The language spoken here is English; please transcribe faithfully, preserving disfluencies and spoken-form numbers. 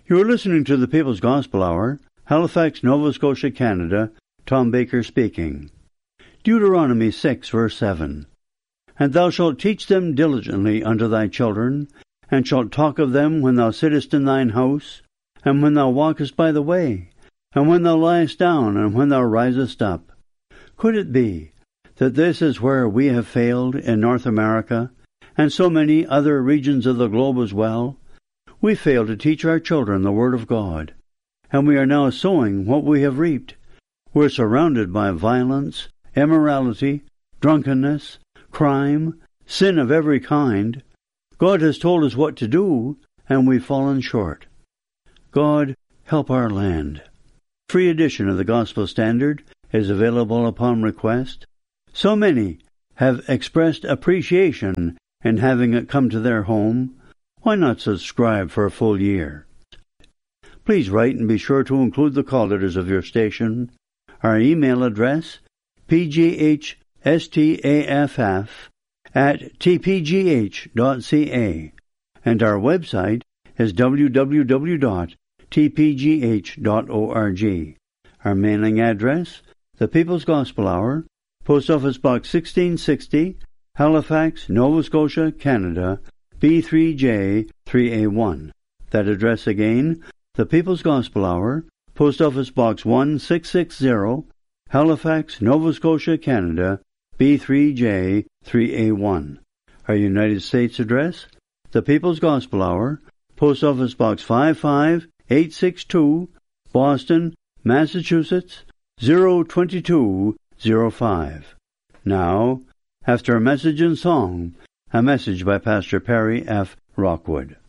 You are listening to the People's Gospel Hour, Halifax, Nova Scotia, Canada. Tom Baker speaking. Deuteronomy six, verse seven. And thou shalt teach them diligently unto thy children, and shalt talk of them when thou sittest in thine house, and when thou walkest by the way, and when thou liest down, and when thou risest up. Could it be that this is where we have failed in North America, and so many other regions of the globe as well? We fail to teach our children the Word of God, and we are now sowing what we have reaped. We're surrounded by violence, immorality, drunkenness, crime, sin of every kind. God has told us what to do, and we've fallen short. God, help our land. Free edition of the Gospel Standard is available upon request. So many have expressed appreciation in having it come to their home. Why not subscribe for a full year? Please write and be sure to include the call letters of your station. Our email address, p g h s t a f f at t p g h dot c a, and our website is w w w dot t p g h dot org. Our mailing address, The People's Gospel Hour, Post Office Box sixteen sixty, Halifax, Nova Scotia, Canada, B three J three A one. That address again, The People's Gospel Hour, Post Office Box one six six zero, Halifax, Nova Scotia, Canada, B three J three A one. Our United States address, The People's Gospel Hour, Post Office Box five five eight six two, Boston, Massachusetts, zero two two zero five. Now, after a message and song, a message by Pastor Perry F. Rockwood.